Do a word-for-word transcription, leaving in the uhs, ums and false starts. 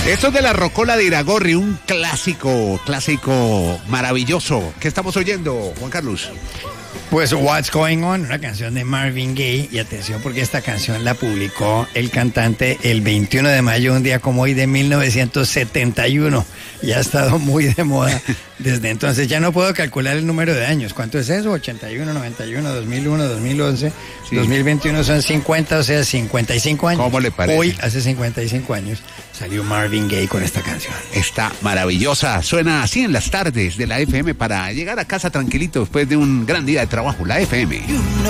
Esto es de la Rocola de Iragorri, un clásico, clásico maravilloso. ¿Qué estamos oyendo, Juan Carlos? Pues What's Going On, una canción de Marvin Gaye, y atención porque esta canción la publicó el cantante el veintiuno de mayo, un día como hoy de mil novecientos setenta y uno, y ha estado muy de moda desde entonces. Ya no puedo calcular el número de años. ¿Cuánto es eso? ochenta y uno, noventa y uno, dos mil uno, dos mil once, sí. dos mil veintiuno son cincuenta, o sea, cincuenta y cinco años. ¿Cómo le parece? Hoy, hace cincuenta y cinco años, salió Marvin Gaye con esta canción. Está maravillosa, suena así en las tardes de la F M para llegar a casa tranquilito después de un gran día de trabajo, la F M.